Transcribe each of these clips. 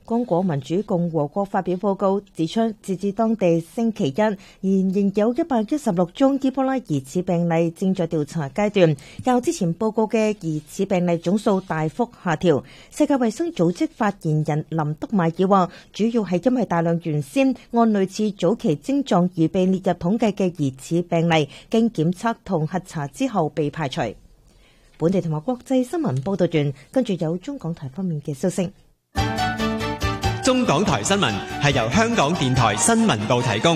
剛果民主共和國發表報告指出，截至當地星期一，仍有116宗伊波拉疑似病例正在調查階段，較之前報告嘅疑似病例總數大幅下調。世界衛生組織發言人林德邁爾話，主要係因為大量原先按類似早期症狀而被列入統計嘅疑似病例，經檢測同核查之後被排除。本地同埋國際新聞報道完，跟住有中港台方面嘅消息。 中港台新聞係由香港電台新聞部提供。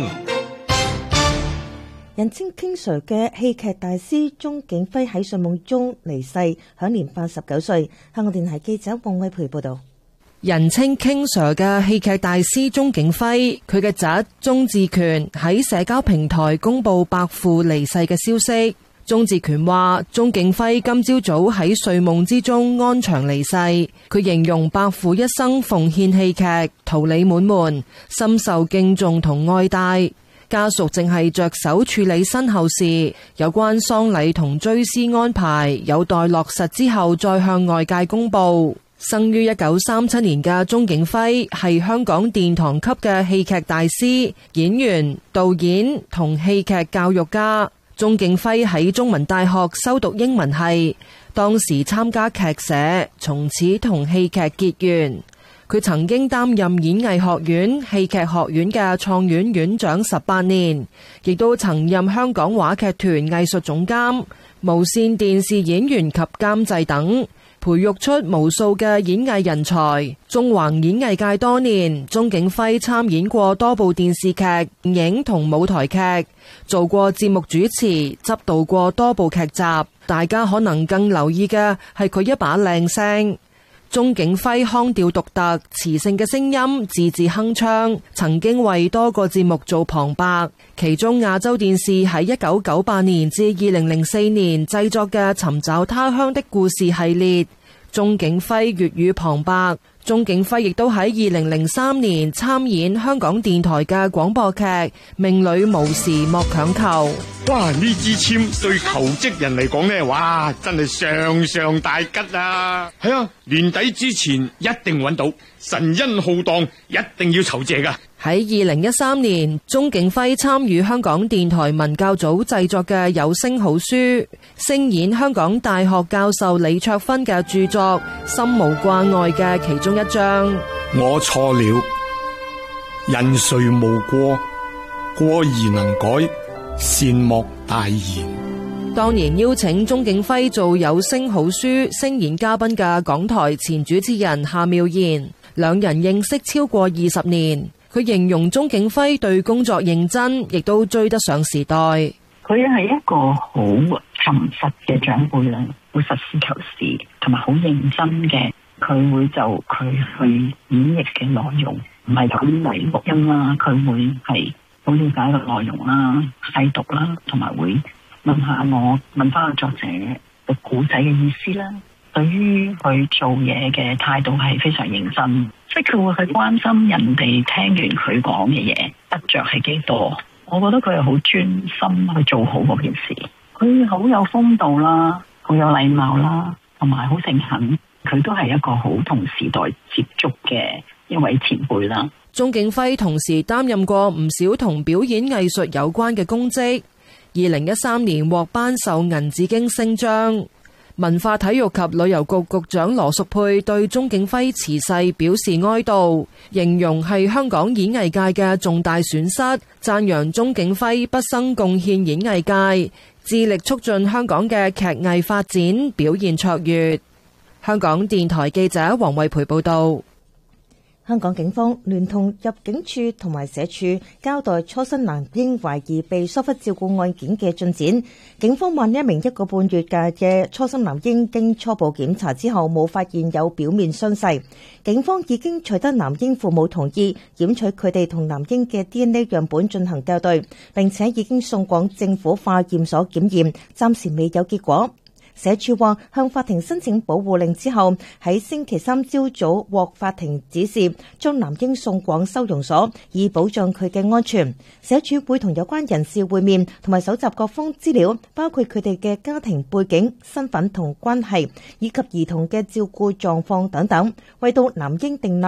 人稱 King Sir 嘅戲劇大師鍾景輝喺睡夢中離世，享年89歲。香港電台記者黃偉培報道。 人稱 King Sir 嘅戲劇大師鍾景輝，佢嘅侄鍾志權喺社交平台公布伯父離世嘅消息。鍾志權話：鍾景輝今朝早喺睡夢之中安詳離世。佢形容伯父一生奉獻戲劇，桃李滿門，深受敬重同愛戴。家屬正係着手處理身後事，有關喪禮同追思安排有待落實之後再向外界公布。生於1937年嘅鍾景輝係香港殿堂級嘅戲劇大師、演員、導演同戲劇教育家。鍾景輝喺中文大學修讀英文系，當時參加劇社，從此同戲劇結緣。佢曾經擔任演藝學院戲劇學院嘅創院院長18年，亦都曾任香港話劇團藝術總監、無綫電視演員及監製等，培育出無數嘅演藝人才。縱橫演藝界多年，鍾景輝參演過多部電視劇、電影同舞台劇，做過節目主持，執導過多部劇集。大家可能更留意嘅係佢一把靚聲。鍾景輝腔調獨特、磁性嘅聲音，字字鏗鏘，曾經為多個節目做旁白。其中亞洲電視喺1998年至2004年製作嘅《尋找他鄉的故事》系列，鍾景輝粵語旁白。鍾景輝亦都喺2003年參演香港電台嘅廣播劇《命裏無時莫強求》。 哇！呢支簽對求職人嚟講呢，哇，真係上上大吉啊！係啊，年底之前一定揾到，神恩浩蕩，一定要酬謝噶。 喺2013年，鍾景輝參與香港電台文教組製作嘅有聲好書，聲演香港大學教授李卓芬嘅著作《心無掛礙》嘅其中一章。 我錯了，人誰無過，過而能改，善莫大焉。 當年邀請鍾景輝做有聲好書聲演嘉賓嘅港台前主持人夏妙賢，兩人認識超過20年。佢形容鍾景輝對工作認真，亦都追得上時代。 佢係一個好沉實嘅長輩啦，會實事求是，同埋好認真嘅。佢會就佢去演繹嘅內容，唔係咁嚟錄音啦，佢會係好了解個內容啦、細讀啦，同埋會問翻個作者個古仔嘅意思啦。對於佢做嘢嘅態度係非常認真，即係佢會去關心人哋聽完佢講嘅嘢得着係幾多。我覺得佢係好專心去做好嗰件事。佢好有風度啦，好有禮貌啦，同埋好誠懇。佢都係一個好同時代接觸嘅一位前輩啦。 鍾景輝同時擔任過唔少同表演藝術有關嘅公職。2013年獲頒授銀紫荊星章。文化體育及旅遊局局長羅淑佩對鍾景輝辭世表示哀悼，形容係香港演藝界嘅重大損失，讚揚鍾景輝畢生貢獻演藝界，致力促進香港嘅劇藝發展，表現卓越。香港電台記者黃慧培報道。 香港警方聯同入境處同埋社署交代初生男嬰懷疑被疏忽照顧案件嘅進展。警方話一名1個半月大嘅初生男嬰經初步檢查之後冇發現有表面傷勢。警方已經取得男嬰父母同意，檢取佢哋同男嬰嘅 DNA 樣本進行校對，並且已經送往政府化驗所檢驗，暫時未有結果。社署話向法庭申請保護令之後，喺星期三朝早獲法庭指示將男嬰送往收容所，以保障佢嘅安全。社署會同有關人士會面，同埋搜集各方資料，包括佢哋嘅家庭背景、身份同關係，以及兒童嘅照顧狀況等等，為到男嬰訂立